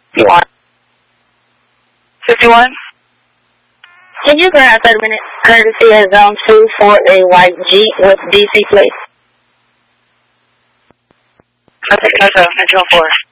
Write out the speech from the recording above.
51. 51? Can you grab 30 minutes courtesy at zone 2 for a white Jeep with DC plate? Okay, that's 4.